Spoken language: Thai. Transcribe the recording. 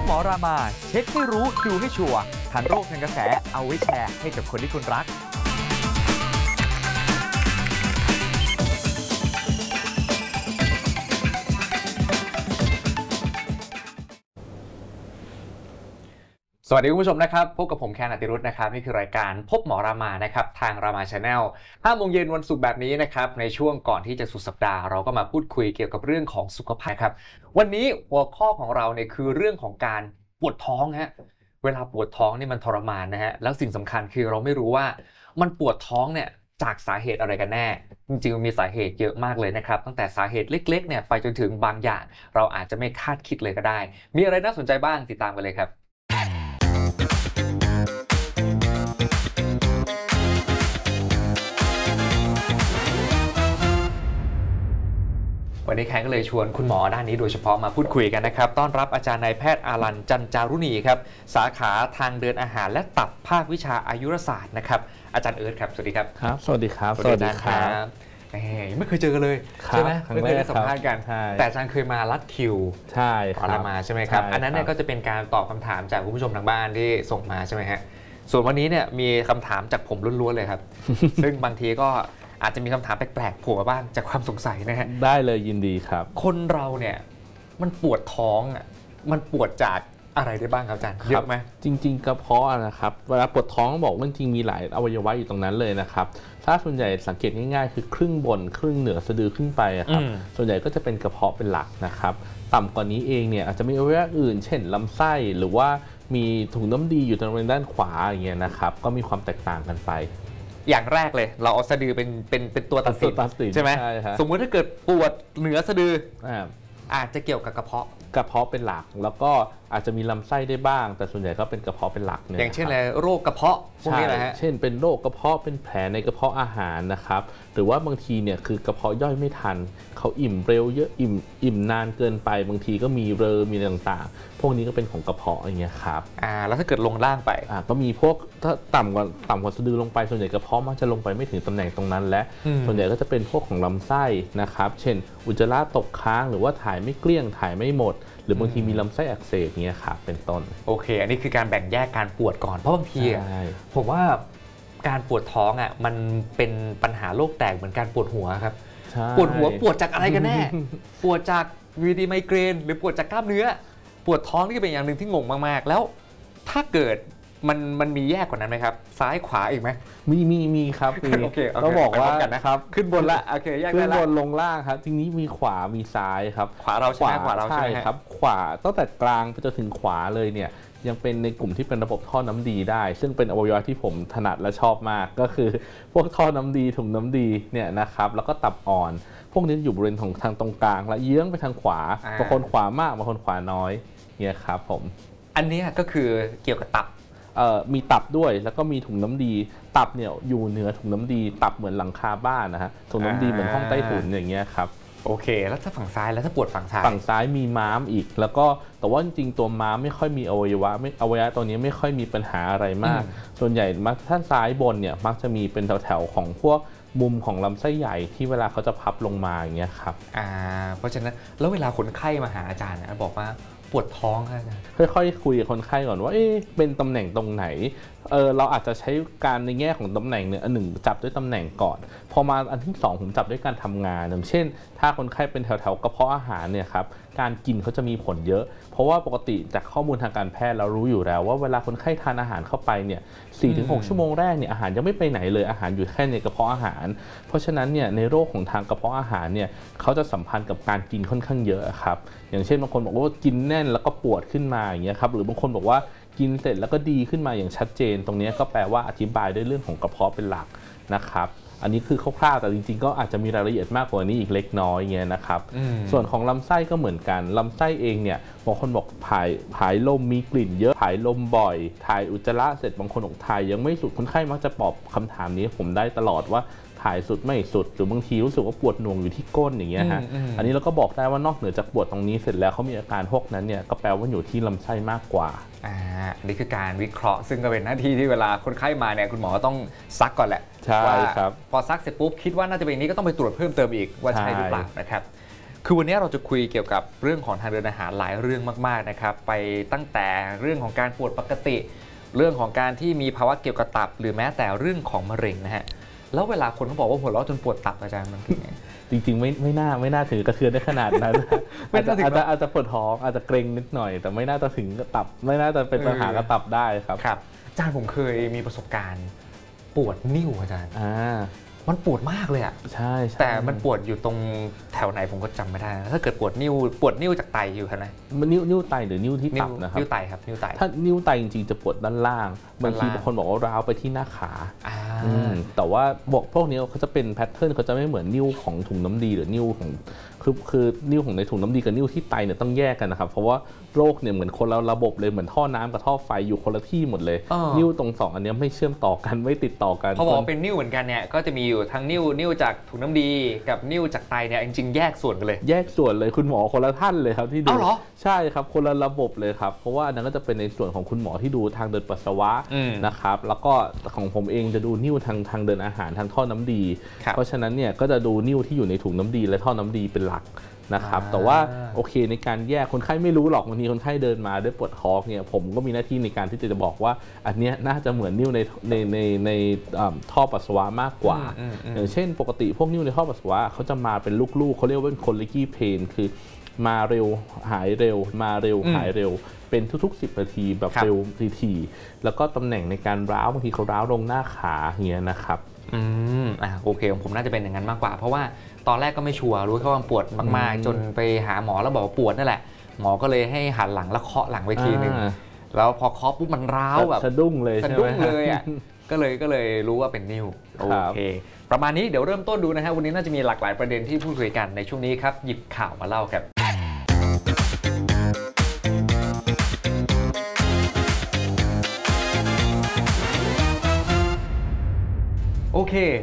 หมอรามาเช็คให้รู้ดูให้ชัวร์ทันโรคทันกระแสเอาไว้แชร์ให้กับคนที่คุณรักสวัสดีคุณผู้ชมนะครับพบกับผมแคนอติรุธนะครับนี่คือรายการพบหมอรามานะครับทางรามาชาแนล5 โมงเย็นวันศุกร์แบบนี้นะครับในช่วงก่อนที่จะสุดสัปดาห์เราก็มาพูดคุยเกี่ยวกับเรื่องของสุขภาพครับวันนี้หัวข้อของเราเนี่ยคือเรื่องของการปวดท้องฮะเวลาปวดท้องนี่มันทรมานนะฮะแล้วสิ่งสำคัญคือเราไม่รู้ว่ามันปวดท้องเนี่ยจากสาเหตุอะไรกันแน่จริงๆมีสาเหตุเยอะมากเลยนะครับตั้งแต่สาเหตุเล็กๆเนี่ยไปจนถึงบางอย่างเราอาจจะไม่คาดคิดเลยก็ได้มีอะไรน่าสนใจบ้างติดตามกันเลยครับวันนี้แคนก็เลยชวนคุณหมอด้านนี้โดยเฉพาะมาพูดคุยกันนะครับต้อนรับอาจารย์นายแพทย์อารันจันจารุณีครับสาขาทางเดินอาหารและตับภาควิชาอายุรศาสตร์นะครับอาจารย์เอิร์ธครับสวัสดีครับครับสวัสดีครับสวัสดีครับไม่เคยเจอกันเลยใช่ไหมไม่เคยได้สัมภาษณ์กันแต่อาจารย์เคยมารัดคิวใช่ก่อนมาใช่ไหมครับอันนั้นเนี่ยก็จะเป็นการตอบคำถามจากคุณผู้ชมทางบ้านที่ส่งมาใช่ไหมฮะส่วนวันนี้เนี่ยมีคำถามจากผมล้วนๆเลยครับ ซึ่งบางทีก็อาจจะมีคำถามแปลกๆโผล่มาบ้างจากความสงสัยนะฮะได้เลยยินดีครับคนเราเนี่ยมันปวดท้องอ่ะมันปวดจากอะไรได้บ้างครับอาจารย์เยอะไหมจริงๆกระเพาะนะครับเวลาปวดท้องบอกว่าจริงมีหลายอวัยวะอยู่ตรงนั้นเลยนะครับถ้าส่วนใหญ่สังเกตง่ายๆคือครึ่งบนครึ่งเหนือสะดือขึ้นไปครับส่วนใหญ่ก็จะเป็นกระเพาะเป็นหลักนะครับต่ำกว่านี้เองเนี่ยอาจจะมีอวัยวะอื่นเช่นลำไส้หรือว่ามีถุงน้ำดีอยู่ตรงด้านขวาอย่างเงี้ยนะครับก็มีความแตกต่างกันไปอย่างแรกเลยเราเอาสะดือเป็นตัวตัดสินใช่ไหมสมมุติถ้าเกิดปวดเหนือสะดืออาจจะเกี่ยวกับกระเพาะเป็นหลักแล้วก็อาจจะมีลำไส้ได้บ้างแต่ส่วนใหญ่ก็เป็นกระเพาะเป็นหลักเนี่ยอย่างเช่นอะไรโรคกระเพาะพวกนี้แหละฮะเช่นเป็นโรคกระเพาะเป็นแผลในกระเพาะอาหารนะครับหรือว่าบางทีเนี่ยคือกระเพาะย่อยไม่ทันเขาอิ่มเร็วเยอะอิ่มนานเกินไปบางทีก็มีเรอมีต่างๆพวกนี้ก็เป็นของกระเพาะอย่างเงี้ยครับแล้วถ้าเกิดลงล่างไปก็มีพวกถ้าต่ำกว่าสะดือลงไปส่วนใหญ่กระเพาะมักจะลงไปไม่ถึงตำแหน่งตรงนั้นและส่วนใหญ่ก็จะเป็นพวกของลำไส้นะครับเช่นอุจจาระตกค้างหรือว่าถ่ายไม่เกลี้ยงถ่ายไม่หมดหรือบางทีมีลำไส้อักเสบเงี้ยครับเป็นต้นโอเคอันนี้คือการแบ่งแยกการปวดก่อนเพราะบางทีผมว่าการปวดท้องมันเป็นปัญหาโรคแตกเหมือนการปวดหัวครับปวดหัวปวดจากอะไรกันแน่ปวดจากวีดีไมเกรนหรือปวดจากกล้ามเนื้อปวดท้องนี่เป็นอย่างหนึ่งที่งงมากๆแล้วถ้าเกิดมันมีแยกกว่านั้นไหมครับซ้ายขวาอีกไหมมีครับต้องบอกว่านะครับขึ้นบนละโอเคแยกได้ละขึ้นบนลงล่างครับทีนี้มีขวามีซ้ายครับขวาเราใช่ไหมขวาเราใช่ครับขวาตั้งแต่กลางไปจนถึงขวาเลยเนี่ยยังเป็นในกลุ่มที่เป็นระบบท่อน้ำดีได้ซึ่งเป็นอวัยวะที่ผมถนัดและชอบมากก็คือพวกท่อน้ำดีถุงน้ำดีเนี่ยนะครับแล้วก็ตับอ่อนพวกนี้อยู่บริเวณของทางตรงกลางและเยื้องไปทางขวาบางคนขวามากบางคนขวาน้อยเนี่ยครับผมอันนี้ก็คือเกี่ยวกับตับมีตับด้วยแล้วก็มีถุงน้ำดีตับเนี่ยอยู่เหนือถุงน้ำดีตับเหมือนหลังคาบ้านนะฮะถุงน้ำดีเหมือนห้องใต้ถุนอย่างเงี้ยครับโอเคแล้วถ้าฝั่งซ้ายแล้วถ้าปวดฝั่งซ้ายมีม้ามอีกแล้วก็แต่ว่าจริงๆตัวม้ามไม่ค่อยมีอวัยวะตัวนี้ไม่ค่อยมีปัญหาอะไรมากส่วนใหญ่ถ้าซ้ายบนเนี่ยมักจะมีเป็นแถวๆของพวกมุมของลำไส้ใหญ่ที่เวลาเขาจะพับลงมาอย่างเงี้ยครับเพราะฉะนั้นแล้วเวลาคนไข้มาหาอาจารย์บอกว่าปวดท้องครับค่อยๆคุยกับคนไข้ก่อนว่าเป็นตำแหน่งตรงไหนเราอาจจะใช้การในแง่ของตำแหน่งเนี่ยอันหนึ่งจับด้วยตำแหน่งก่อนพอมาอันที่2ผมจับด้วยการทำงานอย่างเช่นถ้าคนไข้เป็นแถวๆกระเพาะอาหารเนี่ยครับการกินเขาจะมีผลเยอะเพราะว่าปกติจากข้อมูลทางการแพทย์เรารู้อยู่แล้วว่าเวลาคนไข้ทานอาหารเข้าไปเนี่ย 4-6 ชั่วโมงแรกเนี่ยอาหารยังไม่ไปไหนเลยอาหารอยู่แค่ในกระเพาะอาหารเพราะฉะนั้นเนี่ยในโรคของทางกระเพาะอาหารเนี่ยเขาจะสัมพันธ์กับการกินค่อนข้างเยอะครับอย่างเช่นบางคนบอกว่ากินแน่นแล้วก็ปวดขึ้นมาอย่างเงี้ยครับหรือบางคนบอกว่ากินเสร็จแล้วก็ดีขึ้นมาอย่างชัดเจนตรงนี้ก็แปลว่าอธิบายด้วยเรื่องของกระเพาะเป็นหลักนะครับอันนี้คือคร่าวๆแต่จริงๆก็อาจจะมีรายละเอียดมากกว่านี้อีกเล็กน้อยเงี้ยนะครับส่วนของลำไส้ก็เหมือนกันลำไส้เองเนี่ยบางคนบอกผายลมมีกลิ่นเยอะผายลมบ่อยถ่ายอุจจาระเสร็จบางคนบอกถ่ายยังไม่สุดคนไข้มักจะตอบคำถามนี้ผมได้ตลอดว่าถ่ายสุดไม่สุดหรือบางทีรู้สึกว่าปวดหน่วงอยู่ที่ก้นอย่างเงี้ยฮะอันนี้เราก็บอกได้ว่านอกเหนือจากปวดตรงนี้เสร็จแล้วเขามีอาการพวกนั้นเนี่ยก็แปลว่าอยู่ที่ลำไส้มากกว่านี่คือการวิเคราะห์ซึ่งก็เป็นหน้าที่ที่เวลาคนไข้มาเนี่ยคุณหมอต้องซักก่อนแหละใช่ครับพอซักเสร็จปุ๊บคิดว่าน่าจะเป็นนี้ก็ต้องไปตรวจเพิ่มเติมอีกว่าใช่หรือเปล่านะครับคือวันนี้เราจะคุยเกี่ยวกับเรื่องของทางเดินอาหารหลายเรื่องมากๆนะครับไปตั้งแต่เรื่องของการปวดปกติเรื่องของการที่มีภาวะเกี่ยวกับตับหรือแม้แต่เรื่องของมะเร็งนะฮะแล้วเวลาคนเขาบอกว่าหัวเราะจนปวดตับอาจารย์มันเป็นไงจริงๆไม่น่าถึงกระเทือนได้ขนาดนั้นไม่น่าถึงอาจจะปวดท้องอาจจะเกร็งนิดหน่อย แต่ไม่น่าจะถึงกับตับไม่น่าจะเป็นปัญหากับตับได้ครับครับอาจารย์ผมเคยมีประสบการณ์ปวดนิ้วอาจารย์ มันปวดมากเลยอะใช่ใช่แต่มันปวดอยู่ตรงแถวไหนผมก็จำไม่ได้นะถ้าเกิดปวดนิ้วจากไตอยู่แถวไหนมันนิ้วไตหรือนิ้วที่ตับนะครับนิ้วไตครับนิ้วไตถ้านิ้วไตจริงๆจะปวดด้านล่างบางทีด้านล่างบางคนบอกว่าร้าวไปที่หน้าขาอ่าแต่ว่าพวกนี้เขาจะเป็นแพทเทิร์นเขาจะไม่เหมือนนิ้วของถุงน้ำดีหรือนิ้วของคือนิ้วของในถุงน้ำดีกับนิ้วที่ไตเนี่ยต้องแยกกันนะครับเพราะว่าโรคเนี่ยเหมือนคนละระบบเลยเหมือนท่อน้ำกับท่อไฟอยู่คนละที่หมดเลย นิ้วตรงสองอันนี้ไม่เชื่อมต่อกันไม่ติดต่อกันพอบอกว่าเป็นนิ้วเหมือนกันเนี่ยก็จะมีอยู่ทั้งนิ้วจากถุงน้ำดีกับนิ้วจากไตเนี่ยจริงๆแยกส่วนกันเลยแยกส่วนเลยคุณหมอคนละท่านเลยครับที่ดูอ้าวเหรอใช่ครับคนละระบบเลยครับเพราะว่าอันนั้นก็จะเป็นในส่วนของคุณหมอที่ดูทางเดินปัสสาวะนะครับแล้วก็ของผมเองจะดูนิ้วทางเดินอาหารทางท่อน้ำดี เพราะฉะนั้นเนี่ยก็จะดูนิ้วที่อยู่ในถุงน้ำดีและท่อน้ำดีเป็นหลักนะครับแต่ว่าโอเคในการแยกคนไข้ไม่รู้หรอกบางทีคนไข้เดินมาด้วยปวดท้องเนี่ยผมก็มีหน้าที่ในการที่จะบอกว่าอันเนี้ยน่าจะเหมือนนิ้วในท่อปัสสาวะมากกว่าอย่างเช่นปกติพวกนิ้วในท่อปัสสาวะเขาจะมาเป็นลูกๆเขาเรียกว่าเป็น colicky pain คือมาเร็วหายเร็วมาเร็วหายเร็วเป็นทุกๆ10 นาทีแบบเร็วทีๆแล้วก็ตำแหน่งในการร้าวบางทีเขาร้าวลงหน้าขาอย่างเงี้ยนะครับโอเคของผมน่าจะเป็นอย่างนั้นมากกว่าเพราะว่าตอนแรกก็ไม่ชัวร์รู้แค่ว่าปวดมากๆจนไปหาหมอแล้วบอกว่าปวดนั่นแหละหมอก็เลยให้หันหลังแล้วเคาะหลังไปทีนึงแล้วพอเคาะปุ๊บมันร้าวแบบสะดุ้งเลยใช่ไหมสะดุ้งเลยอ่ะก็เลยรู้ว่าเป็นนิ้วโอเคประมาณนี้เดี๋ยวเริ่มต้นดูนะฮะวันนี้น่าจะมีหลากหลายประเด็นที่พูดคุยกันในช่วงนี้ครับหยิบข่าวมาเล่าครับโอเค